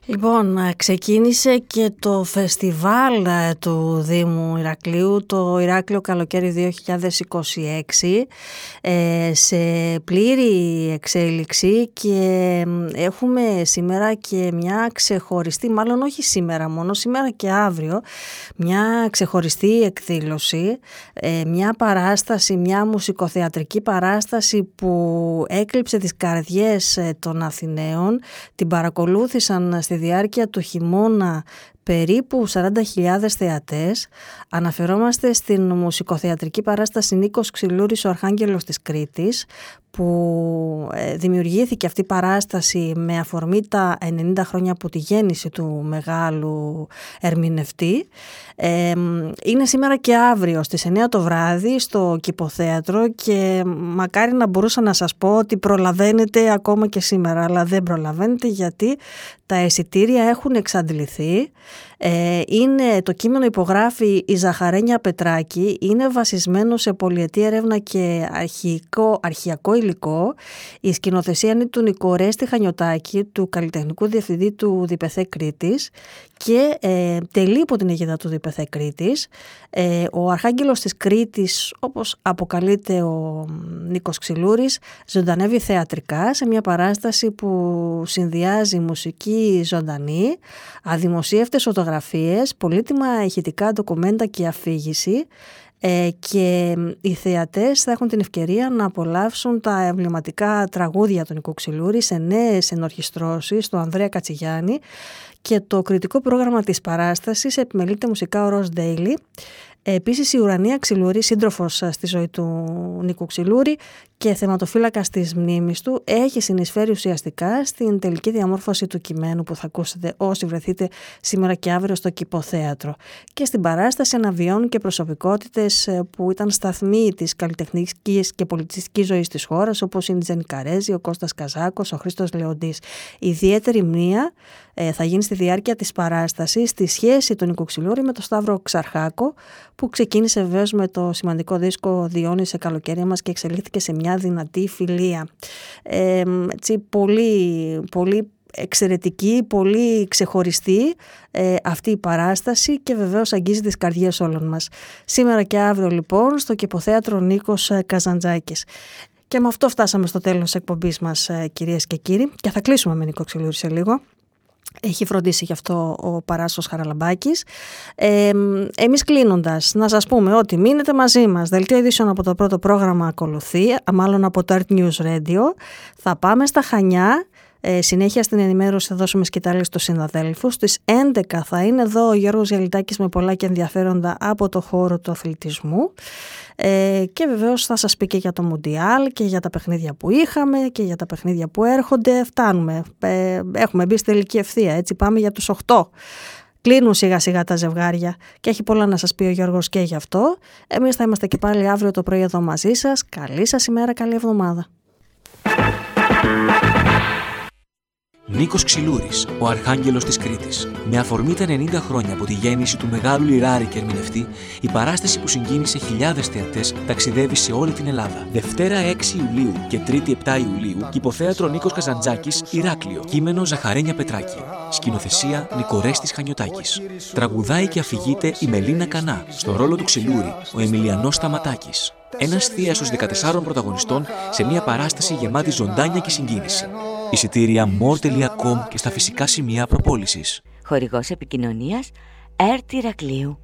Λοιπόν, ξεκίνησε και το φεστιβάλ του Δήμου Ηρακλείου, το Ηράκλειο Καλοκαίρι 2026, σε πλήρη εξέλιξη, και έχουμε σήμερα και μια ξεχωριστή, μάλλον όχι σήμερα μόνο, σήμερα και αύριο, μια ξεχωριστή εκδήλωση, μια παράσταση, μια μουσικοθεατρική παράσταση που έκλειψε τις καρδιές των Αθηναίων. Την παρακολούθησαν στη διάρκεια του χειμώνα περίπου 40.000 θεατές. Αναφερόμαστε στην μουσικοθεατρική παράσταση Νίκος Ξυλούρης, ο Αρχάγγελος της Κρήτης, που δημιουργήθηκε αυτή η παράσταση με αφορμή τα 90 χρόνια από τη γέννηση του μεγάλου ερμηνευτή. Είναι σήμερα και αύριο στις 9 το βράδυ στο Κηποθέατρο, και μακάρι να μπορούσα να σας πω ότι προλαβαίνετε ακόμα και σήμερα, αλλά δεν προλαβαίνετε γιατί τα εισιτήρια έχουν εξαντληθεί. Είναι, το κείμενο υπογράφει η Ζαχαρένια Πετράκη, είναι βασισμένο σε πολυετή έρευνα και αρχαιακό υλικό. Η σκηνοθεσία είναι του Νικορέστη Χανιωτάκη, του καλλιτεχνικού διευθυντή του ΔΠΘ Κρήτης, και τελεί υπό την αιγίδα του ΔΠΘ Κρήτης. Ο Αρχάγγελος της Κρήτης, όπως αποκαλείται ο Νίκος Ξυλούρης, ζωντανεύει θεατρικά σε μια παράσταση που συνδυάζει μουσική ζωντανή, αδημοσίευτες φωτογραφίες, πολύτιμα ηχητικά ντοκουμέντα και αφήγηση, και οι θεατές θα έχουν την ευκαιρία να απολαύσουν τα εμβληματικά τραγούδια του Νίκου Ξυλούρη σε νέες ενορχιστρώσεις του Ανδρέα Κατσιγιάννη, και το κριτικό πρόγραμμα της παράστασης επιμελείται μουσικά ο Ροζ Ντέιλι. Επίσης η Ουρανία Ξυλούρη, σύντροφος στη ζωή του Νίκου Ξυλούρη και θεματοφύλακας της μνήμης του, έχει συνεισφέρει ουσιαστικά στην τελική διαμόρφωση του κειμένου που θα ακούσετε όσοι βρεθείτε σήμερα και αύριο στο Κηποθέατρο. Και στην παράσταση αναβιώνουν και προσωπικότητες που ήταν σταθμοί της καλλιτεχνικής και πολιτιστικής ζωής της χώρας, όπως είναι η Τζέννη Καρέζη, ο Κώστας Καζάκος, ο Χρήστος Λεοντής. Ιδιαίτερη μνήα θα γίνει στη διάρκεια της παράστασης στη σχέση του Νίκου Ξυλούρη με τον Σταύρο Ξαρχάκο, που ξεκίνησε βεβαίως με το σημαντικό δίσκο «Διόνυση σε καλοκαίρια μας» και εξελίχθηκε σε μια δυνατή φιλία. Πολύ εξαιρετική, πολύ ξεχωριστή αυτή η παράσταση, και βεβαίως αγγίζει τις καρδιές όλων μας. Σήμερα και αύριο λοιπόν στο Κηποθέατρο Νίκος Καζαντζάκης. Και με αυτό φτάσαμε στο τέλος της εκπομπής μας, κυρίες και κύριοι, και θα κλείσουμε με Νίκο Ξυλούρη σε λίγο. Έχει φροντίσει γι' αυτό ο Παράσχος Χαραλαμπάκης. Εμείς κλείνοντας, να σας πούμε ότι μείνετε μαζί μας. Δελτίο ειδήσεων από το πρώτο πρόγραμμα ακολουθεί, μάλλον από το Art News Radio. Θα πάμε στα Χανιά. Συνέχεια στην ενημέρωση θα δώσουμε σκητάλη στους συναδέλφους. Στις 11 θα είναι εδώ ο Γιώργος Γιαλιτάκης με πολλά και ενδιαφέροντα από το χώρο του αθλητισμού. Και βεβαίως θα σας πει και για το Μουντιάλ και για τα παιχνίδια που είχαμε και για τα παιχνίδια που έρχονται. Φτάνουμε. Έχουμε μπει στη τελική ευθεία. Έτσι πάμε για τους 8. Κλείνουν σιγά σιγά τα ζευγάρια και έχει πολλά να σας πει ο Γιώργος και γι' αυτό. Εμείς θα είμαστε και πάλι αύριο το πρωί εδώ μαζί σας. Καλή σας ημέρα, καλή εβδομάδα. Νίκος Ξυλούρης, ο Αρχάγγελος της Κρήτης. Με αφορμή τα 90 χρόνια από τη γέννηση του μεγάλου λιράρη και ερμηνευτή, η παράσταση που συγκίνησε χιλιάδες θεατές ταξιδεύει σε όλη την Ελλάδα. Δευτέρα 6 Ιουλίου και Τρίτη 7 Ιουλίου, Κηποθέατρο Νίκος Καζαντζάκης, Ηράκλειο. Κείμενο Ζαχαρένια Πετράκη. Σκηνοθεσία Νικορέστης Χανιωτάκης. Τραγουδάει και αφηγείται η Μελίνα Κανά. Στο ρόλο του Ξυλούρη, ο Εμιλιανός Σταματάκης. Ένας θίασος 14 πρωταγωνιστών σε μια παράσταση γεμάτη ζωντάνια και συγκίνηση. Εισιτήρια more.com και στα φυσικά σημεία προπόλησης. Χορηγός επικοινωνίας ΕΡΤ Ηρακλείου.